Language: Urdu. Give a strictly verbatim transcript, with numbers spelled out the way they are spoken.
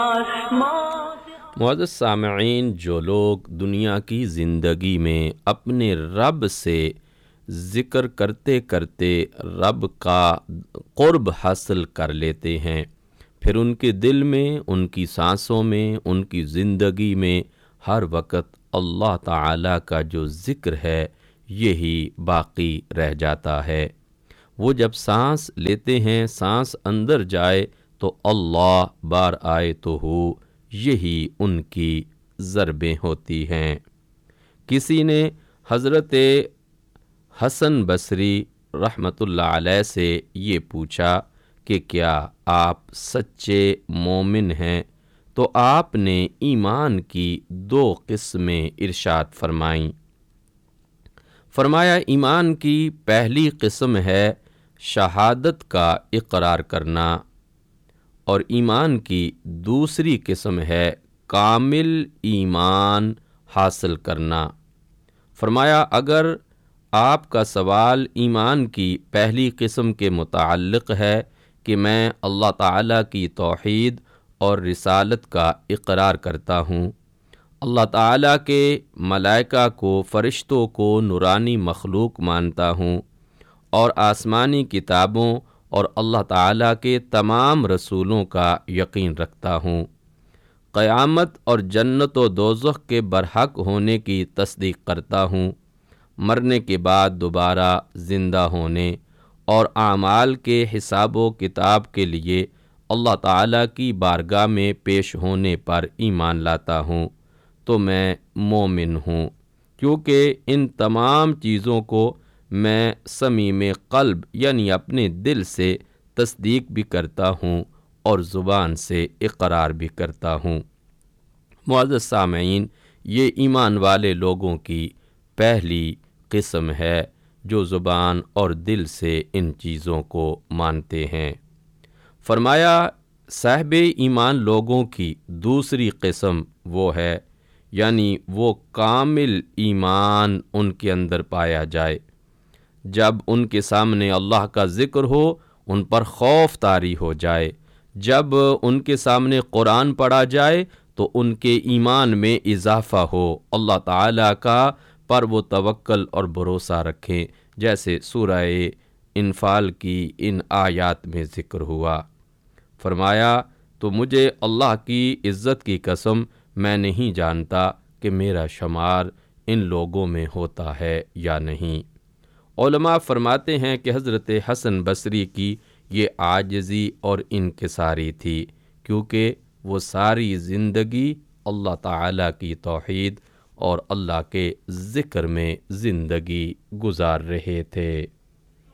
معزز سامعین، جو لوگ دنیا کی زندگی میں اپنے رب سے ذکر کرتے کرتے رب کا قرب حاصل کر لیتے ہیں، پھر ان کے دل میں، ان کی سانسوں میں، ان کی زندگی میں ہر وقت اللہ تعالیٰ کا جو ذکر ہے یہی باقی رہ جاتا ہے۔ وہ جب سانس لیتے ہیں، سانس اندر جائے تو اللہ، بار آئے تو ہو، یہی ان کی ضربیں ہوتی ہیں۔ کسی نے حضرت حسن بصری رحمۃ اللہ علیہ سے یہ پوچھا کہ کیا آپ سچے مومن ہیں؟ تو آپ نے ایمان کی دو قسمیں ارشاد فرمائیں۔ فرمایا، ایمان کی پہلی قسم ہے شہادت کا اقرار کرنا، اور ایمان کی دوسری قسم ہے کامل ایمان حاصل کرنا۔ فرمایا، اگر آپ کا سوال ایمان کی پہلی قسم کے متعلق ہے کہ میں اللہ تعالیٰ کی توحید اور رسالت کا اقرار کرتا ہوں، اللہ تعالیٰ کے ملائکہ کو، فرشتوں کو نورانی مخلوق مانتا ہوں، اور آسمانی کتابوں اور اللہ تعالیٰ کے تمام رسولوں کا یقین رکھتا ہوں، قیامت اور جنت و دوزخ کے برحق ہونے کی تصدیق کرتا ہوں، مرنے کے بعد دوبارہ زندہ ہونے اور اعمال کے حساب و کتاب کے لیے اللہ تعالیٰ کی بارگاہ میں پیش ہونے پر ایمان لاتا ہوں، تو میں مومن ہوں، کیونکہ ان تمام چیزوں کو میں صمیم قلب یعنی اپنے دل سے تصدیق بھی کرتا ہوں اور زبان سے اقرار بھی کرتا ہوں۔ معزز سامعین، یہ ایمان والے لوگوں کی پہلی قسم ہے جو زبان اور دل سے ان چیزوں کو مانتے ہیں۔ فرمایا، صاحب ایمان لوگوں کی دوسری قسم وہ ہے، یعنی وہ کامل ایمان ان کے اندر پایا جائے، جب ان کے سامنے اللہ کا ذکر ہو ان پر خوف طاری ہو جائے، جب ان کے سامنے قرآن پڑھا جائے تو ان کے ایمان میں اضافہ ہو، اللہ تعالیٰ کا پر وہ توکل اور بھروسہ رکھیں، جیسے سورہ انفال کی ان آیات میں ذکر ہوا۔ فرمایا، تو مجھے اللہ کی عزت کی قسم میں نہیں جانتا کہ میرا شمار ان لوگوں میں ہوتا ہے یا نہیں۔ علماء فرماتے ہیں کہ حضرت حسن بصری کی یہ عاجزی اور انکساری تھی، کیونکہ وہ ساری زندگی اللہ تعالیٰ کی توحید اور اللہ کے ذکر میں زندگی گزار رہے تھے۔